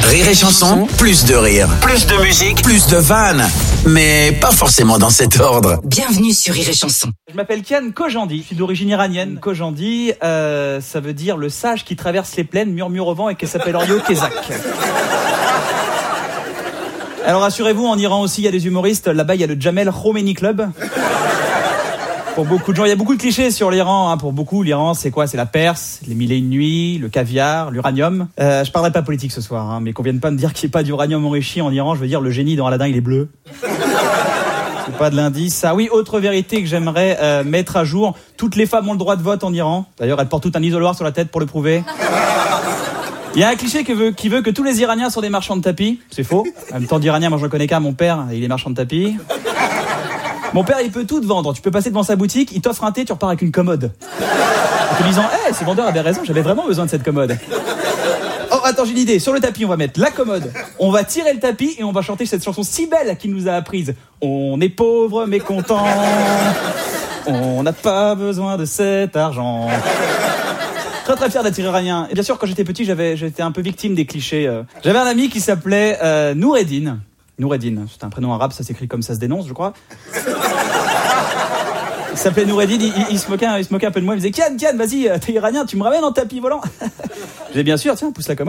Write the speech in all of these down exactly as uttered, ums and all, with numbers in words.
Rire et Chanson, plus de rire, plus de musique, plus de vannes. Mais pas forcément dans cet ordre. Bienvenue sur Rire et Chanson. Je m'appelle Kian Kojandi, je suis d'origine iranienne. Kojandi, euh, ça veut dire le sage qui traverse les plaines, murmure au vent et qui s'appelle Orio Kezak. Alors rassurez-vous, en Iran aussi il y a des humoristes. Là-bas il y a le Jamel Khomeini Club. Pour beaucoup de gens, il y a beaucoup de clichés sur l'Iran. Hein. Pour beaucoup, l'Iran, c'est quoi? C'est la Perse, les mille et une nuits, le caviar, l'uranium. Euh, je parlerai pas politique ce soir, hein, mais qu'on vienne pas me dire qu'il n'y a pas d'uranium enrichi en Iran. Je veux dire, le génie dans Aladdin, il est bleu. C'est pas de l'indice. Ah oui, autre vérité que j'aimerais euh, mettre à jour. Toutes les femmes ont le droit de vote en Iran. D'ailleurs, elles portent tout un isoloir sur la tête pour le prouver. Il y a un cliché qui veut, qui veut que tous les Iraniens soient des marchands de tapis. C'est faux. En même temps d'Iranien, moi je ne connais qu'un, mon père, il est marchand de tapis. Mon père, il peut tout te vendre. Tu peux passer devant sa boutique, il t'offre un thé, tu repars avec une commode. En te disant, hé, hey, ce vendeur avait raison, j'avais vraiment besoin de cette commode. Oh, attends, j'ai une idée. Sur le tapis, on va mettre la commode. On va tirer le tapis et on va chanter cette chanson si belle qu'il nous a apprise. On est pauvre mais content. On n'a pas besoin de cet argent. Très très fier d'être iranien. Et bien sûr, quand j'étais petit, j'avais, j'étais un peu victime des clichés. J'avais un ami qui s'appelait euh, Noureddin. Noureddin, c'est un prénom arabe, ça s'écrit comme ça se dénonce, je crois. Il s'appelait Noureddin, il, il, il, se moquait, il se moquait un peu de moi, il me disait « Kian, Kian, vas-y, t'es iranien, tu me ramènes en tapis volant ?» J'ai dit « Bien sûr, tiens, pousse la commode. »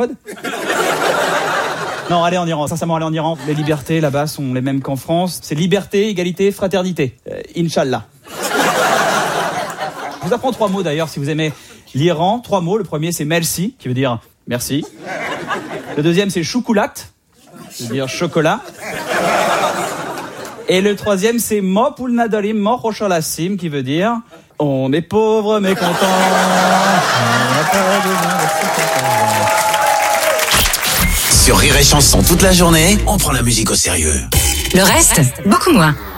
Non, allez en Iran, sincèrement, allez en Iran. Les libertés là-bas sont les mêmes qu'en France. C'est liberté, égalité, fraternité. Euh, Inch'Allah. Je vous apprends trois mots d'ailleurs, si vous aimez l'Iran. Trois mots, le premier c'est « merci », qui veut dire « merci ». Le deuxième c'est « choukoulat », qui veut dire « chocolat ». Et le troisième, c'est Mo Poul Nadalim, Mo Rochalassim, qui veut dire on est pauvre mais content. On n'a pas besoin de... Sur Rire et Chanson toute la journée, on prend la musique au sérieux. Le reste, beaucoup moins.